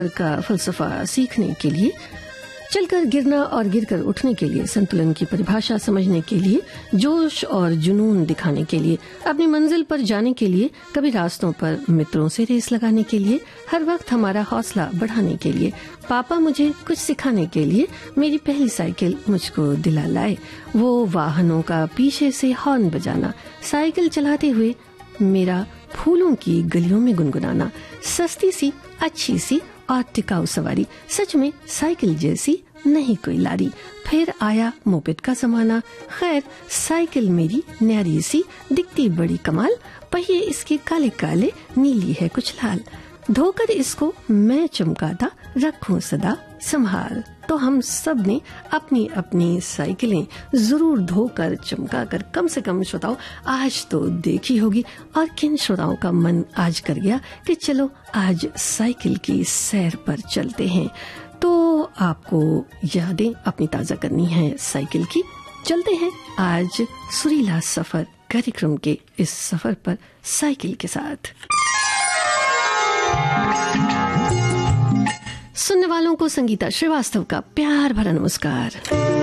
का फलसफा सीखने के लिए, चलकर गिरना और गिरकर उठने के लिए, संतुलन की परिभाषा समझने के लिए, जोश और जुनून दिखाने के लिए, अपनी मंजिल पर जाने के लिए, कभी रास्तों पर मित्रों से रेस लगाने के लिए, हर वक्त हमारा हौसला बढ़ाने के लिए, पापा मुझे कुछ सिखाने के लिए, मेरी पहली साइकिल मुझको दिला लाए, वो वाहनों का पीछे से हॉर्न बजाना, साइकिल चलाते हुए मेरा फूलों की गलियों में गुनगुनाना, सस्ती सी अच्छी सी और टिकाऊ सवारी, सच में साइकिल जैसी नहीं कोई लारी। फिर आया मोपेड का जमाना, खैर साइकिल मेरी न्यारी सी, दिखती बड़ी कमाल, पहिए इसके काले काले, नीली है कुछ लाल, धोकर इसको मैं चमकाता, रखूं सदा संभाल। तो हम सब ने अपनी अपनी साइकिलें जरूर धोकर चमकाकर कम से कम श्रोताओं आज तो देखी होगी। और किन श्रोताओं का मन आज कर गया कि चलो आज साइकिल की सैर पर चलते हैं। तो आपको यादें अपनी ताजा करनी है साइकिल की। चलते हैं आज सुरीला सफर कार्यक्रम के इस सफर पर साइकिल के साथ। सुनने वालों को संगीता श्रीवास्तव का प्यार भरा नमस्कार।